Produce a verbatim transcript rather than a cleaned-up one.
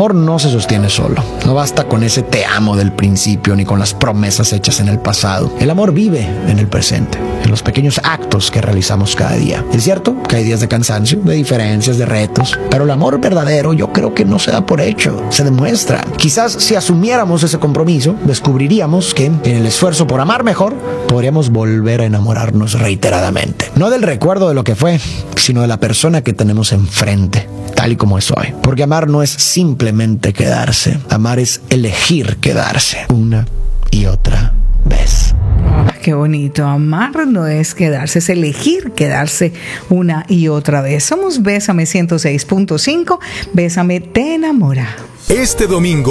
amor no se sostiene solo. No basta con ese te amo del principio ni con las promesas hechas en el pasado. El amor vive en el presente, en los pequeños actos que realizamos cada día. Es cierto que hay días de cansancio, de diferencias, de retos, pero el amor verdadero yo creo que no se da por hecho, se demuestra. Quizás si asumiéramos ese compromiso, descubriríamos que en el esfuerzo por amar mejor, podríamos volver a enamorarnos reiteradamente. No del recuerdo de lo que fue, sino de la persona que tenemos enfrente, tal y como es hoy. Porque amar no es simplemente quedarse, amar es elegir quedarse una y otra vez. Oh, qué bonito. Amar no es quedarse, es elegir quedarse una y otra vez. Somos Bésame ciento seis punto cinco. Bésame te enamora. Este domingo